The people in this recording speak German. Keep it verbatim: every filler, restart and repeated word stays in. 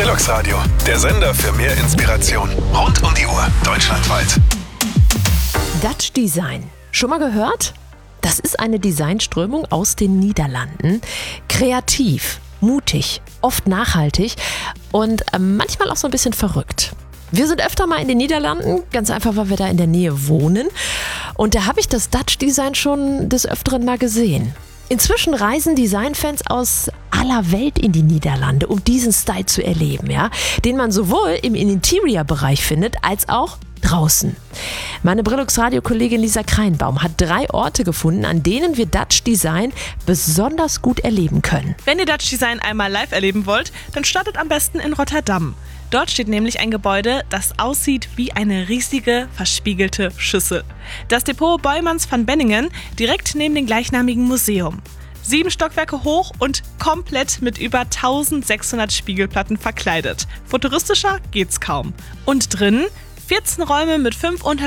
Brillux Radio, der Sender für mehr Inspiration. Rund um die Uhr, deutschlandweit. Dutch Design. Schon mal gehört? Das ist eine Designströmung aus den Niederlanden. Kreativ, mutig, oft nachhaltig und äh, manchmal auch so ein bisschen verrückt. Wir sind öfter mal in den Niederlanden, ganz einfach, weil wir da in der Nähe wohnen. Und da habe ich das Dutch Design schon des Öfteren mal gesehen. Inzwischen reisen Designfans aus aller Welt in die Niederlande, um diesen Style zu erleben, ja, den man sowohl im Interior-Bereich findet, als auch draußen. Meine Brillux-Radio-Kollegin Lisa Kreinbaum hat drei Orte gefunden, an denen wir Dutch Design besonders gut erleben können. Wenn ihr Dutch Design einmal live erleben wollt, dann startet am besten in Rotterdam. Dort steht nämlich ein Gebäude, das aussieht wie eine riesige, verspiegelte Schüssel. Das Depot Boijmans van Benningen, direkt neben dem gleichnamigen Museum. Sieben Stockwerke hoch und komplett mit über eintausendsechshundert Spiegelplatten verkleidet. Futuristischer geht's kaum. Und drin vierzehn Räume mit fünf